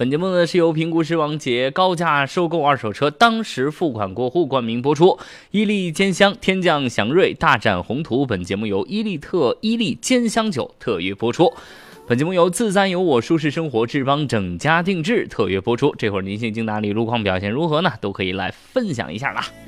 本节目呢是由评估师王杰高价收购二手车当时付款过户冠名播出。伊利兼香天降祥瑞大展宏图，本节目由伊利兼香酒特约播出。本节目由自在有我舒适生活志邦整家定制特约播出。这会儿您心情哪里，路况表现如何呢？都可以来分享一下啦。